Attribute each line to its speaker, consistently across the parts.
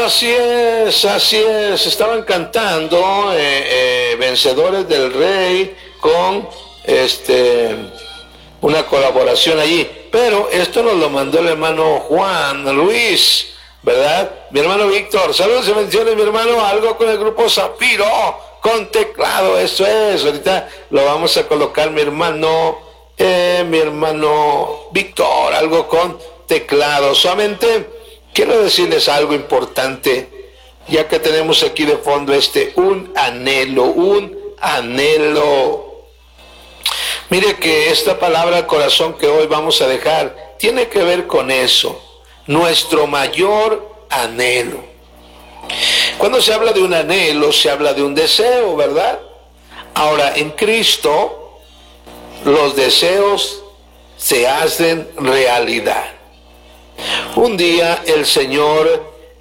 Speaker 1: así es. Estaban cantando Vencedores del Rey con una colaboración allí. Pero esto nos lo mandó el hermano Juan Luis, ¿verdad? Mi hermano Víctor, saludos y bendiciones, mi hermano. Algo con el grupo Zafiro, con teclado, eso es. Ahorita lo vamos a colocar, mi hermano Víctor, algo con teclado. Solamente quiero decirles algo importante, ya que tenemos aquí de fondo un anhelo. Mire que esta palabra corazón que hoy vamos a dejar tiene que ver con eso, nuestro mayor anhelo. Cuando se habla de un anhelo, se habla de un deseo, ¿verdad? Ahora, en Cristo, los deseos se hacen realidad. Un día el Señor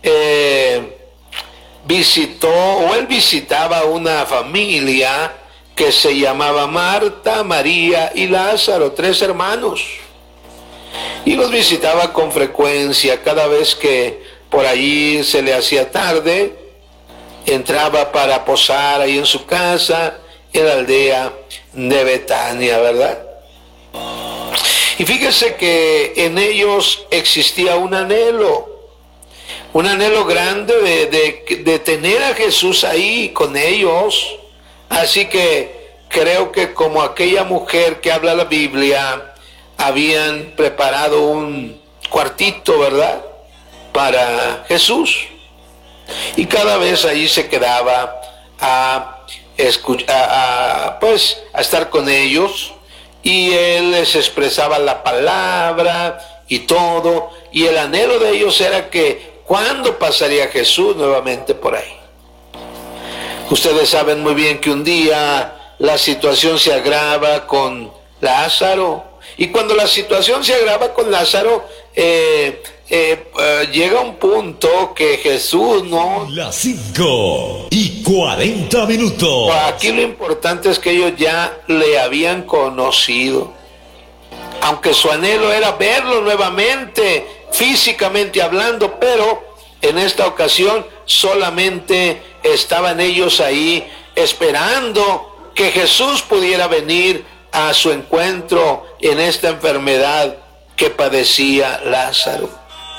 Speaker 1: visitaba una familia que se llamaba Marta, María y Lázaro, 3 hermanos. Y los visitaba con frecuencia. Cada vez que por allí se le hacía tarde, entraba para posar ahí en su casa, en la aldea de Betania, ¿verdad? Y fíjese que en ellos existía un anhelo grande de tener a Jesús ahí con ellos. Así que creo que como aquella mujer que habla la Biblia, habían preparado un cuartito, ¿verdad?, para Jesús. Y cada vez ahí se quedaba a estar con ellos, y él les expresaba la palabra y todo, y el anhelo de ellos era que ¿cuándo pasaría Jesús nuevamente por ahí? Ustedes saben muy bien que un día la situación se agrava con Lázaro, y cuando la situación se agrava con Lázaro, llega un punto que Jesús no...
Speaker 2: Las 5:40.
Speaker 1: Aquí lo importante es que ellos ya le habían conocido, aunque su anhelo era verlo nuevamente, físicamente hablando, pero en esta ocasión solamente estaban ellos ahí esperando que Jesús pudiera venir a su encuentro en esta enfermedad que padecía Lázaro.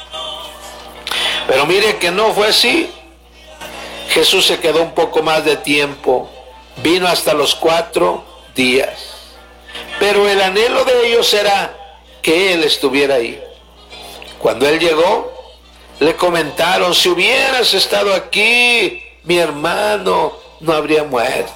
Speaker 1: Pero mire que no fue así. Jesús se quedó un poco más de tiempo, vino hasta los 4 días, pero el anhelo de ellos era que Él estuviera ahí. Cuando Él llegó, le comentaron: si hubieras estado aquí, mi hermano no habría muerto.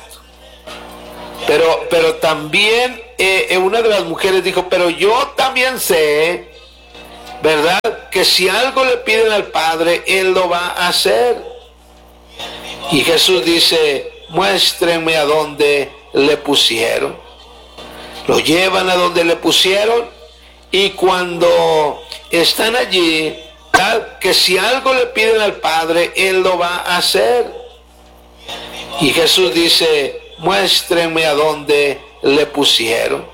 Speaker 1: Pero también una de las mujeres dijo: pero yo también sé, ¿verdad?, que si algo le piden al Padre, Él lo va a hacer. Y Jesús dice: muéstrenme a dónde le pusieron. Lo llevan a donde le pusieron, y cuando están allí, ¿verdad?, que si algo le piden al Padre, Él lo va a hacer. Y Jesús dice: muéstrenme a dónde le pusieron.